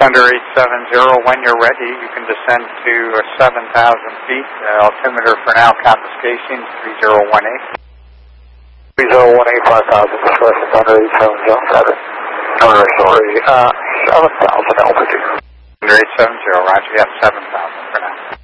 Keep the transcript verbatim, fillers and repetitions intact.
Thunder eight seven zero, when you're ready, you can descend to uh, seven thousand feet. Uh, altimeter for now, Kappa Station three zero one eight. three zero one eight, five thousand, discretion, Thunder eight seven zero, seven. Thunder, sorry, uh, seven thousand altitude. Thunder eight seven zero, roger, yeah, seven thousand for now.